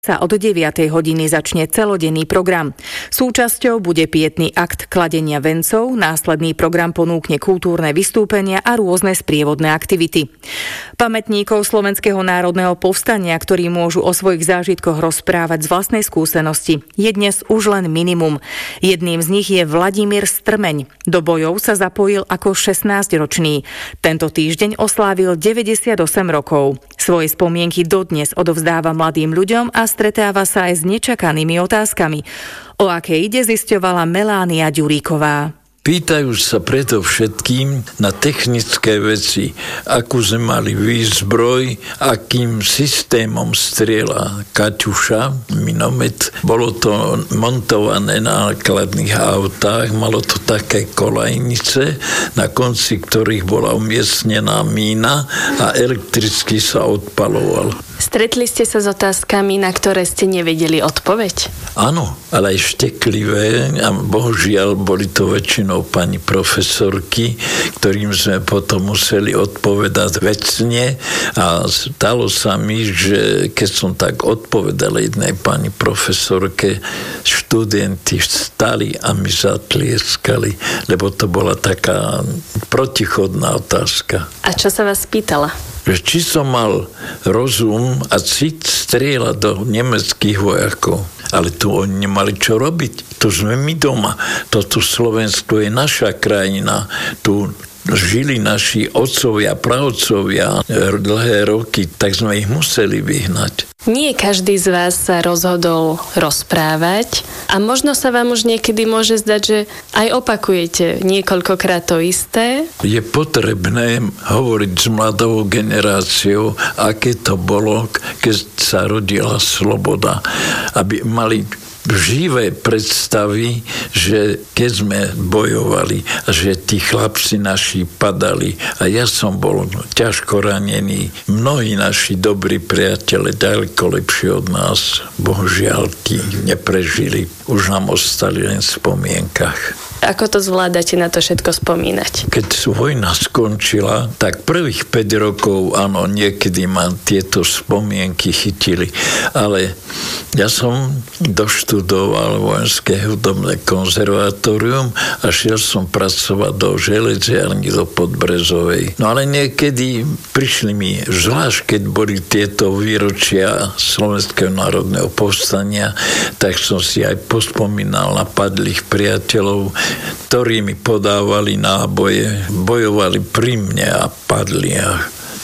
sa od 9. hodiny začne celodenný program. Súčasťou bude pietný akt kladenia vencov, následný program ponúkne kultúrne vystúpenia a rôzne sprievodné aktivity. Pamätníkov Slovenského národného povstania, ktorí môžu o svojich zážitkoch rozprávať z vlastnej skúsenosti, je dnes už len minimum. Jedným z nich je Vladimír Strmeň. Do bojov sa zapojil ako 16-ročný. Tento týždeň oslávil 98 rokov. Svoje spomienky dodnes odovzdáva mladým ľuďom a stretáva sa aj s nečakanými otázkami. O aké ide, zisťovala Melánia Ďuríková. Pýtajú sa predovšetkým na technické veci, akú sme mali výzbroj, akým systémom strieľa Kaťuša, minomet. Bolo to montované na nákladných autách, malo to také kolajnice, na konci ktorých bola umiestnená mína a elektricky sa odpaloval. Stretli ste sa s otázkami, na ktoré ste nevedeli odpoveď? Áno, ale aj šteklivé a bohužiaľ boli to väčšinou pani profesorky, ktorým sme potom museli odpovedať vecne a stalo sa mi, že keď som tak odpovedal jednej pani profesorke, študenti vstali a mi zatlieskali, lebo to bola taká protichodná otázka. A čo sa vás pýtala? Či som mal rozum a cit strieľať do nemeckých vojakov. Ale tu oni nemali čo robiť. Tu sme my doma. Toto Slovensko je naša krajina. Tu žili naši otcovia, praotcovia dlhé roky, tak sme ich museli vyhnať. Nie každý z vás sa rozhodol rozprávať a možno sa vám už niekedy môže zdať, že aj opakujete niekoľkokrát to isté. Je potrebné hovoriť s mladou generáciou, aké to bolo, keď sa rodila sloboda, aby mali živé predstavy, že keď sme bojovali a že tí chlapci naši padali a ja som bol ťažko ranený. Mnohí naši dobrí priateľe ďaleko lepšie od nás, bohužiaľ, tí neprežili. Už nám ostali len v spomienkach. Ako to zvládate na to všetko spomínať? Keď vojna skončila, tak prvých 5 rokov, áno, niekedy ma tieto spomienky chytili, ale ja som doštudoval Vojenské hudobné konzervatórium a šiel som pracovať do železiarny do Podbrezovej. No ale niekedy prišli mi, zvlášť keď boli tieto výročia Slovenského národného povstania, tak som si aj pospomínal na padlých priateľov, ktorí mi podávali náboje, bojovali pri mne a padli a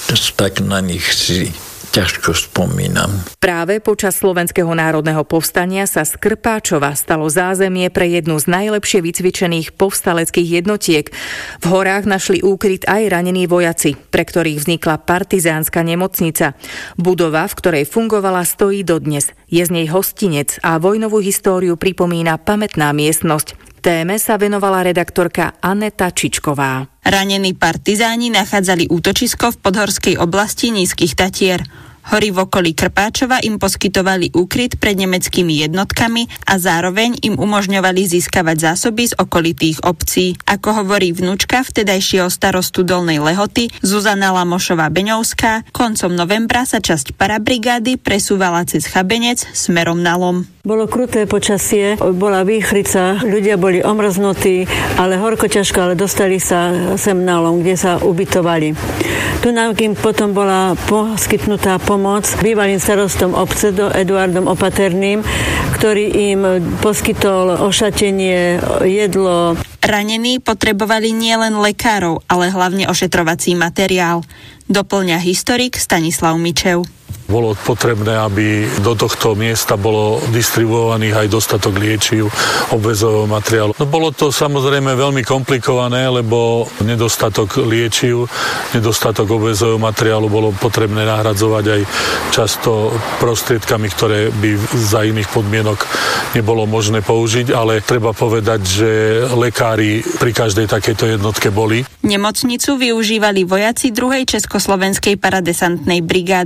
tak na nich si ťažko spomínam. Práve počas Slovenského národného povstania sa z Krpáčova stalo zázemie pre jednu z najlepšie vycvičených povstaleckých jednotiek. V horách našli úkryt aj ranení vojaci, pre ktorých vznikla partizánska nemocnica. Budova, v ktorej fungovala, stojí dodnes. Je z nej hostinec a vojnovú históriu pripomína pamätná miestnosť. Téme sa venovala redaktorka Aneta Čičková. Ranení partizáni nachádzali útočisko v podhorskej oblasti Nízkych Tatier. Hory v okolí Krpáčova im poskytovali úkryt pred nemeckými jednotkami a zároveň im umožňovali získavať zásoby z okolitých obcí. Ako hovorí vnúčka vtedajšieho starostu Dolnej Lehoty Zuzana Lamošová-Beňovská, koncom novembra sa časť parabrigády presúvala cez Chabenec smerom na Lom. Bolo kruté počasie, bola výchrica, ľudia boli omrznutí, ale horko ťažko, ale dostali sa sem na Lom, kde sa ubytovali. Tu nám im potom bola poskytnutá pomoc bývalým starostom obce Eduardom Opaterným, ktorý im poskytol ošatenie, jedlo. Ranení potrebovali nielen lekárov, ale hlavne ošetrovací materiál. Doplňa historik Stanislav Mičev. Bolo potrebné, aby do tohto miesta bolo distribuovaných aj dostatok liečiv, obväzového materiálu. No bolo to samozrejme veľmi komplikované, lebo nedostatok liečiv, nedostatok obväzového materiálu bolo potrebné nahradzovať aj často prostriedkami, ktoré by za iných podmienok nebolo možné použiť, ale treba povedať, že lekári pri každej takejto jednotke boli. Nemocnicu využívali vojaci 2. československej paradesantnej brigády.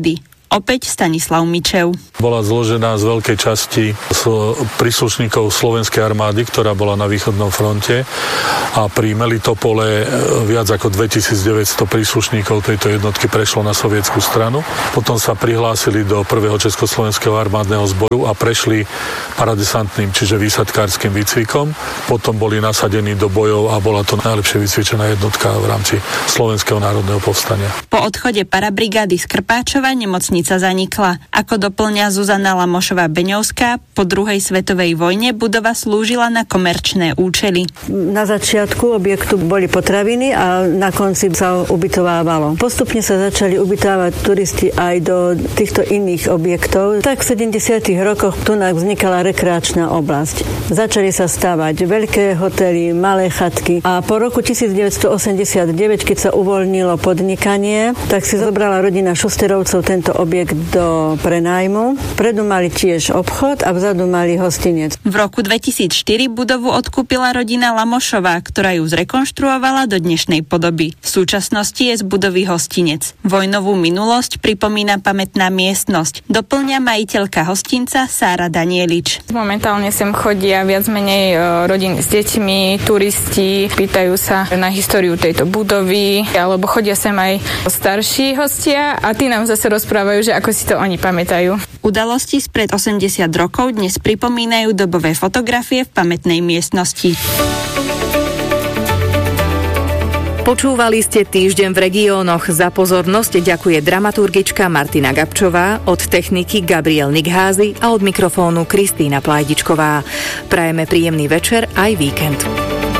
Opäť Stanislav Mičev. Bola zložená z veľkej časti z príslušníkov Slovenskej armády, ktorá bola na východnom fronte, a pri Melitopole viac ako 2900 príslušníkov tejto jednotky prešlo na sovietsku stranu. Potom sa prihlásili do prvého československého armádneho zboru a prešli paradesantným, čiže výsadkárskym výcvikom. Potom boli nasadení do bojov a bola to najlepšie vycvičená jednotka v rámci Slovenského národného povstania. Po odchode parabrigády z Krpáčova nemocnica zanikla. Ako doplňa Zuzana Lamošová-Beňovská, po druhej svetovej vojne budova slúžila na komerčné účely. Na začiatku objektu boli potraviny a na konci sa ubytovávalo. Postupne sa začali ubytovávať turisti aj do týchto iných objektov. Tak v 70. rokoch tu vznikala rekreačná oblasť. Začali sa stavať veľké hotely, malé chatky a po roku 1989, keď sa uvoľnilo podnikanie, tak si zobrala rodina Šusterovcov tento objekt do prenájmu. Predu mali tiež obchod a vzadu mali hostinec. V roku 2004 budovu odkúpila rodina Lamošová, ktorá ju zrekonštruovala do dnešnej podoby. V súčasnosti je z budovy hostinec. Vojnovú minulosť pripomína pamätná miestnosť. Doplňa majiteľka hostinca Sára Danielič. Momentálne sem chodia viac menej rodiny s deťmi, turisti, pýtajú sa na históriu tejto budovy, alebo chodia sem aj starší hostia a tí nám zase rozprávajú, že ako si to oni pamätajú. Udalosti spred 80 rokov dnes pripomínajú dobové fotografie v pamätnej miestnosti. Počúvali ste Týždeň v regiónoch. Za pozornosť ďakuje dramaturgička Martina Gabčová, od techniky Gabriel Nikházy a od mikrofónu Kristína Plajdičková. Prajeme príjemný večer aj víkend.